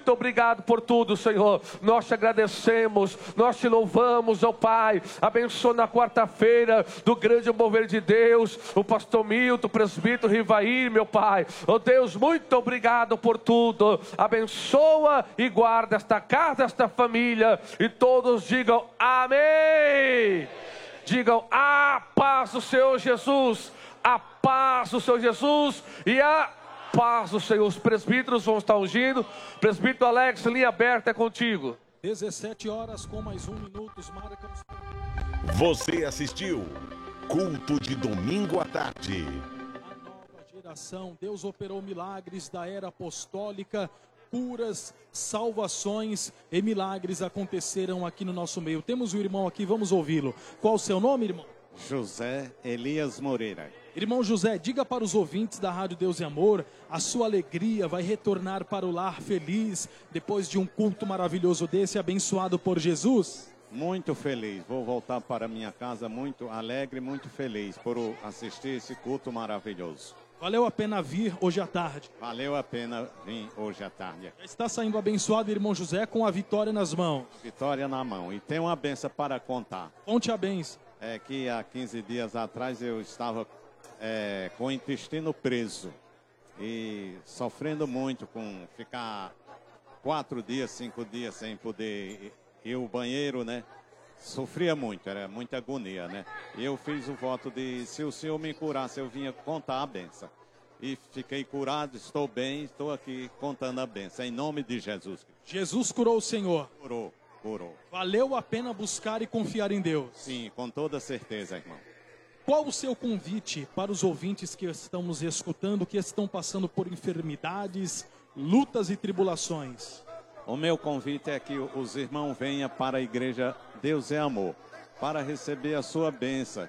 muito obrigado por tudo, Senhor. Nós te agradecemos, nós te louvamos, ó Pai. Abençoa na quarta-feira do grande mover de Deus, o pastor Milton, o presbítero Rivaí, meu Pai. Ó Deus, muito obrigado por tudo. Abençoa e guarda esta casa, esta família. E todos digam amém. Digam a paz do Senhor Jesus, a paz do Senhor Jesus e a paz do Senhor. Os presbíteros vão estar ungindo. Presbítero Alex, linha aberta é contigo. 17 horas com mais 1 minuto. Marca... Você assistiu Culto de Domingo à Tarde. A nova geração, Deus operou milagres da era apostólica. Curas, salvações e milagres aconteceram aqui no nosso meio. Temos um irmão aqui, vamos ouvi-lo. Qual o seu nome, irmão? José Elias Moreira. Irmão José, diga para os ouvintes da Rádio Deus e Amor, a sua alegria vai retornar para o lar feliz, depois de um culto maravilhoso desse, abençoado por Jesus? Muito feliz, vou voltar para minha casa muito alegre, muito feliz por assistir esse culto maravilhoso. Valeu a pena vir hoje à tarde? Valeu a pena vir hoje à tarde. Já está saindo abençoado, irmão José, com a vitória nas mãos. Vitória na mão. E tem uma benção para contar. Conte a benção. É que há 15 dias atrás eu estava com o intestino preso. E sofrendo muito com ficar 4 dias, 5 dias sem poder ir ao banheiro, né? Sofria muito, era muita agonia, né? E eu fiz o voto de, se o Senhor me curasse, eu vinha contar a benção. E fiquei curado, estou bem, estou aqui contando a benção, em nome de Jesus. Jesus curou o Senhor. Curou. Valeu a pena buscar e confiar em Deus. Sim, com toda certeza, irmão. Qual o seu convite para os ouvintes que estão nos escutando, que estão passando por enfermidades, lutas e tribulações? O meu convite é que os irmãos venham para a igreja Deus é Amor, para receber a sua bênção,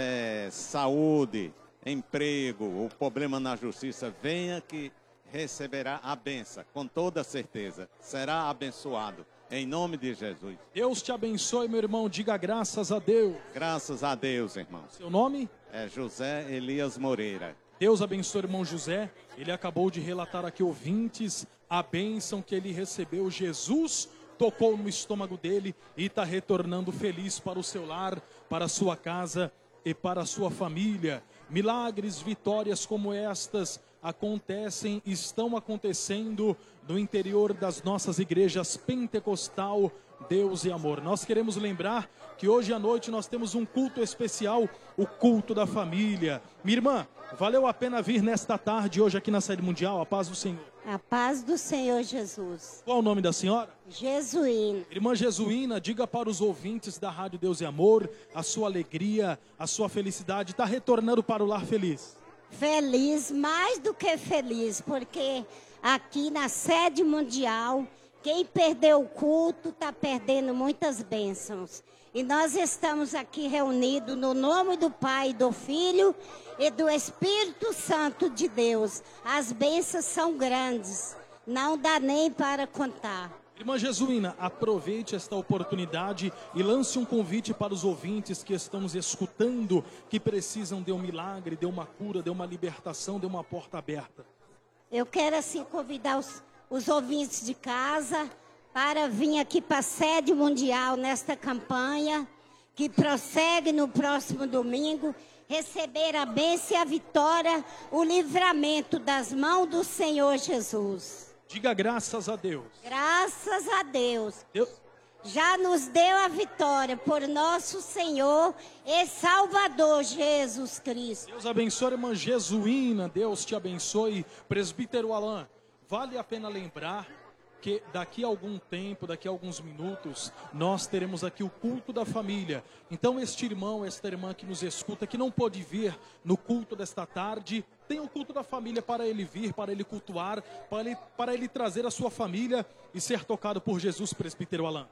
saúde, emprego, o problema na justiça. Venha que receberá a bênção, com toda certeza. Será abençoado, em nome de Jesus. Deus te abençoe, meu irmão. Diga graças a Deus. Graças a Deus, irmão. Seu nome? É José Elias Moreira. Deus abençoe o irmão José. Ele acabou de relatar aqui, ouvintes, a bênção que ele recebeu. Jesus tocou no estômago dele e está retornando feliz para o seu lar, para a sua casa e para a sua família. Milagres, vitórias como estas acontecem, estão acontecendo no interior das nossas igrejas pentecostal Deus e Amor. Nós queremos lembrar que hoje à noite nós temos um culto especial, o culto da família. Minha irmã, valeu a pena vir nesta tarde hoje aqui na Sede Mundial? A paz do Senhor. A paz do Senhor Jesus. Qual o nome da senhora? Jesuína. Irmã Jesuína, diga para os ouvintes da Rádio Deus e Amor, a sua alegria, a sua felicidade, está retornando para o lar feliz. Feliz, mais do que feliz, porque aqui na Sede Mundial, quem perdeu o culto está perdendo muitas bênçãos. E nós estamos aqui reunidos no nome do Pai, do Filho e do Espírito Santo de Deus. As bênçãos são grandes, não dá nem para contar. Irmã Jesuína, aproveite esta oportunidade e lance um convite para os ouvintes que estão nos escutando, que precisam de um milagre, de uma cura, de uma libertação, de uma porta aberta. Eu quero assim convidar os ouvintes de casa para vir aqui para a Sede Mundial nesta campanha, que prossegue no próximo domingo, receber a bênção e a vitória, o livramento das mãos do Senhor Jesus. Diga graças a Deus. Graças a Deus. Deus já nos deu a vitória por nosso Senhor e Salvador Jesus Cristo. Deus abençoe, irmã Jesuína. Deus te abençoe. Presbítero Alain, vale a pena lembrar que daqui a algum tempo, daqui a alguns minutos, nós teremos aqui o culto da família. Então este irmão, esta irmã que nos escuta, que não pôde vir no culto desta tarde, tem o culto da família para ele vir, para ele cultuar, para ele trazer a sua família e ser tocado por Jesus, presbítero Alain.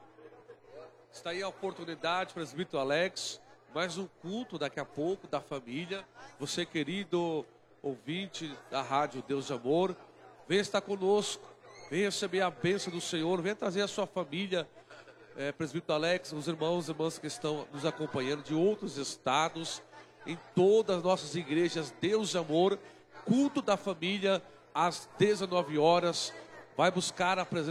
Está aí a oportunidade, presbítero Alex, mais um culto daqui a pouco da família. Você, querido ouvinte da Rádio Deus de Amor, venha estar conosco. Venha receber a bênção do Senhor, venha trazer a sua família, presbítero Alex, os irmãos e irmãs que estão nos acompanhando de outros estados, em todas as nossas igrejas, Deus de Amor, culto da família, às 19 horas, vai buscar a presença